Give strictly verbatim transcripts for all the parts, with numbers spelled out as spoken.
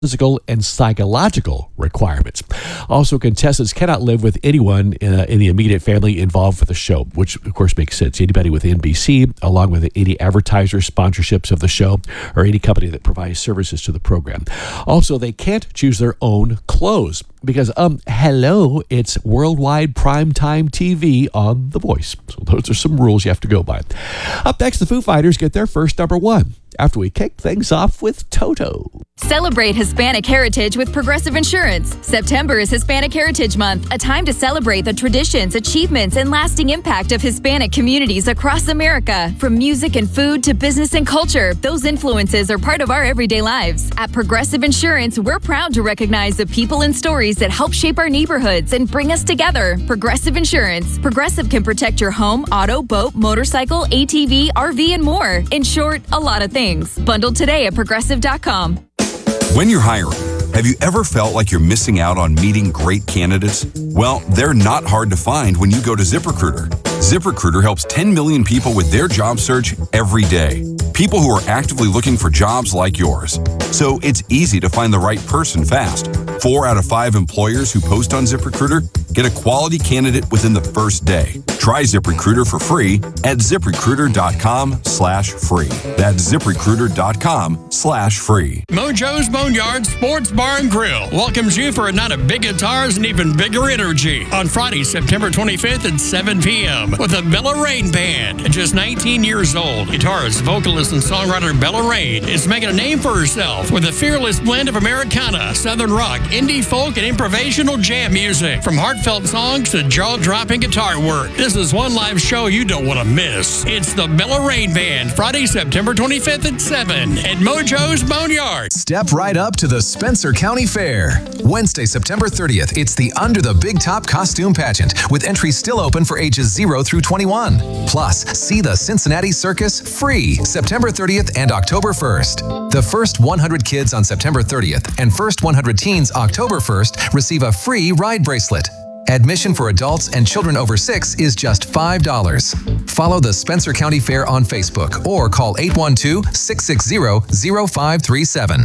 physical and psychological requirements. Also, contestants cannot live with anyone in, a, in the immediate family involved with the show, which of course makes sense. Anybody with N B C, along with any advertisers, sponsorships of the show, or any company that provides services to the program. Also, they can't choose their own clothes because, um, hello, it's worldwide primetime T V on The Voice. So those are some rules you have to go by. Up next, the Foo Fighters get their first number one after we kick things off with Toto. Celebrate Hispanic heritage with Progressive Insurance. September is Hispanic Heritage Month, a time to celebrate the traditions, achievements, and lasting impact of Hispanic communities across America. From music and food to business and culture, those influences are part of our everyday lives. At Progressive Insurance, we're proud to recognize the people and stories that help shape our neighborhoods and bring us together. Progressive Insurance. Progressive can protect your home, auto, boat, motorcycle, A T V, R V, and more. In short, a lot of things. Bundled today at progressive dot com. When you're hiring, have you ever felt like you're missing out on meeting great candidates? Well, they're not hard to find when you go to ZipRecruiter. ZipRecruiter helps ten million people with their job search every day. People who are actively looking for jobs like yours. So it's easy to find the right person fast. Four out of five employers who post on ZipRecruiter get a quality candidate within the first day. Try ZipRecruiter for free at ZipRecruiter.com slash free. That's ZipRecruiter.com slash free. Mojo's Boneyard Sports Bar and Grill welcomes you for a night of big guitars and even bigger energy on Friday, September twenty-fifth at seven p.m. with the Bella Rain Band. At just nineteen years old, guitarist, vocalist, and songwriter Bella Rain is making a name for herself with a fearless blend of Americana, Southern rock, indie folk, and improvisational jam music. From heartfelt songs to jaw-dropping guitar work, this is one live show you don't want to miss. It's the Bella Rain Band, Friday, September twenty-fifth at seven at Mojo's Boneyard. Step right up to the Spencer County Fair. Wednesday, September thirtieth, it's the Under the Big Top Costume Pageant, with entries still open for ages zero through twenty-one. Plus, see the Cincinnati Circus free September thirtieth and October first. The first one hundred kids on September thirtieth and first one hundred teens October first receive a free ride bracelet. Admission for adults and children over six is just five dollars. Follow the Spencer County Fair on Facebook or call eight one two, six six zero, zero five three seven.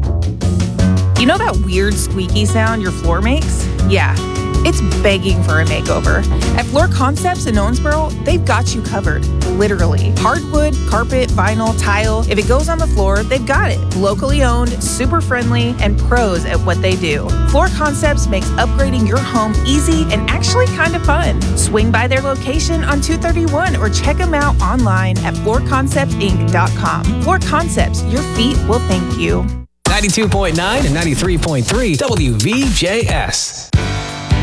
You know that weird squeaky sound your floor makes? Yeah, it's begging for a makeover. At Floor Concepts in Owensboro, they've got you covered, literally. Hardwood, carpet, vinyl, tile, if it goes on the floor, they've got it. Locally owned, super friendly, and pros at what they do. Floor Concepts makes upgrading your home easy and actually kind of fun. Swing by their location on two thirty-one or check them out online at floor concepts inc dot com. Floor Concepts, your feet will thank you. ninety-two point nine and ninety-three point three W V J S.